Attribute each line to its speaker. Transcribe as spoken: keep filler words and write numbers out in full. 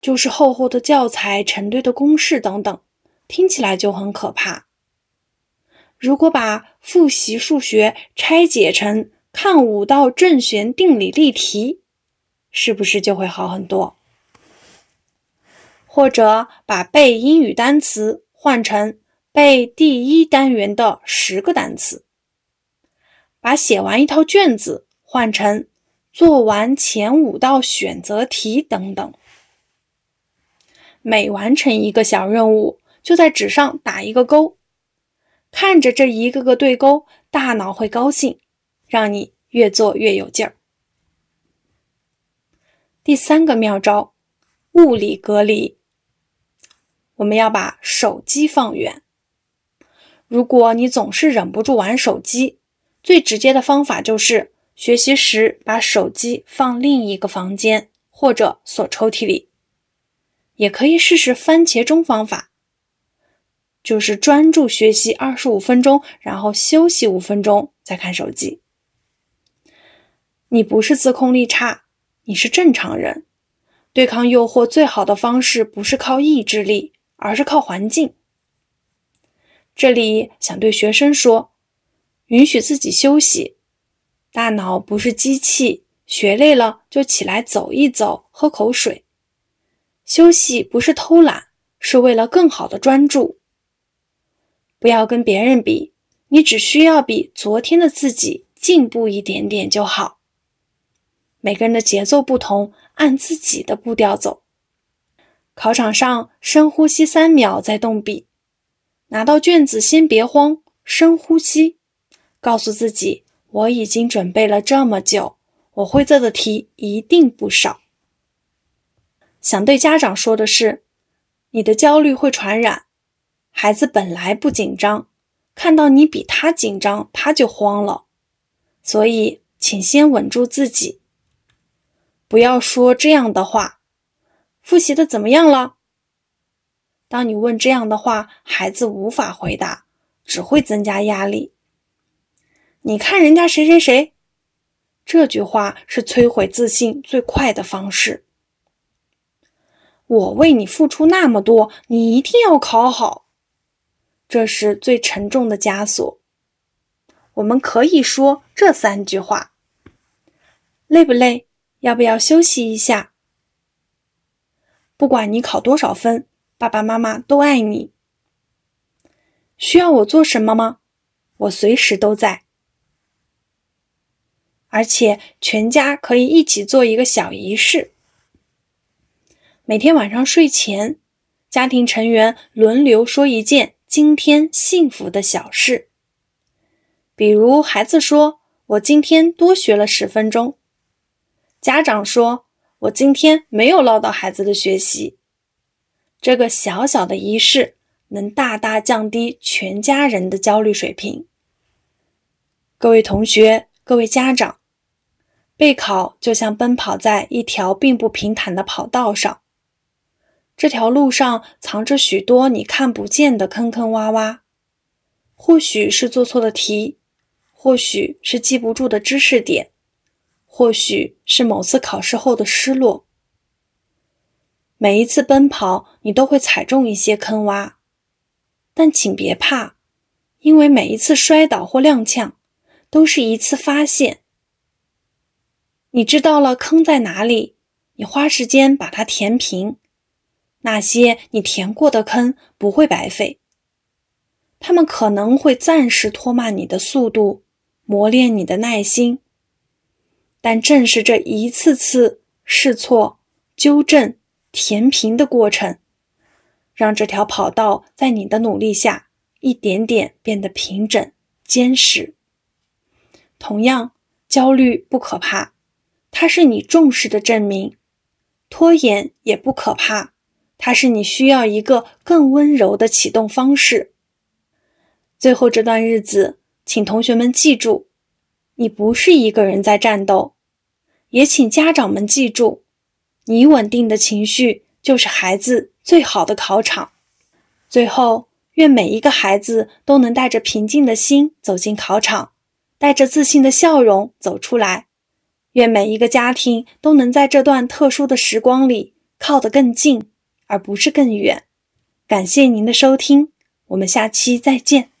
Speaker 1: 就是厚厚的教材、成堆的公式等等，听起来就很可怕。如果把复习数学拆解成看五道正弦定理例题，是不是就会好很多？或者把背英语单词换成背第一单元的十个单词，把写完一套卷子换成做完前五道选择题等等。每完成一个小任务，就在纸上打一个勾，看着这一个个对勾，大脑会高兴，让你越做越有劲儿。第三个妙招，物理隔离。我们要把手机放远。如果你总是忍不住玩手机，最直接的方法就是学习时把手机放另一个房间，或者锁抽屉里。也可以试试番茄钟方法，就是专注学习二十五分钟，然后休息五分钟再看手机。你不是自控力差，你是正常人。对抗诱惑最好的方式不是靠意志力，而是靠环境。这里想对学生说，允许自己休息。大脑不是机器，学累了就起来走一走，喝口水。休息不是偷懒，是为了更好的专注。不要跟别人比，你只需要比昨天的自己进步一点点就好。每个人的节奏不同，按自己的步调走。考场上深呼吸三秒再动笔。拿到卷子先别慌，深呼吸，告诉自己，我已经准备了这么久，我会做的题一定不少。想对家长说的是，你的焦虑会传染，孩子本来不紧张，看到你比他紧张，他就慌了。所以，请先稳住自己。不要说这样的话，复习的怎么样了？当你问这样的话，孩子无法回答，只会增加压力。你看人家谁谁谁，这句话是摧毁自信最快的方式。我为你付出那么多，你一定要考好。这是最沉重的枷锁。我们可以说这三句话：累不累？要不要休息一下？不管你考多少分，爸爸妈妈都爱你。需要我做什么吗？我随时都在。而且全家可以一起做一个小仪式。每天晚上睡前，家庭成员轮流说一件今天幸福的小事。比如孩子说，我今天多学了十分钟。家长说，我今天没有唠叨孩子的学习。这个小小的仪式能大大降低全家人的焦虑水平。各位同学，各位家长，备考就像奔跑在一条并不平坦的跑道上。这条路上藏着许多你看不见的坑坑洼洼，或许是做错的题，或许是记不住的知识点，或许是某次考试后的失落。每一次奔跑，你都会踩中一些坑洼，但请别怕，因为每一次摔倒或踉跄，都是一次发现。你知道了坑在哪里，你花时间把它填平。那些你填过的坑不会白费，他们可能会暂时拖慢你的速度，磨练你的耐心。但正是这一次次试错、纠正、填平的过程，让这条跑道在你的努力下一点点变得平整、坚实。同样，焦虑不可怕，它是你重视的证明；拖延也不可怕，它是你需要一个更温柔的启动方式。最后这段日子，请同学们记住，你不是一个人在战斗，也请家长们记住，你稳定的情绪就是孩子最好的考场。最后，愿每一个孩子都能带着平静的心走进考场，带着自信的笑容走出来。愿每一个家庭都能在这段特殊的时光里靠得更近，而不是更远。感谢您的收听，我们下期再见。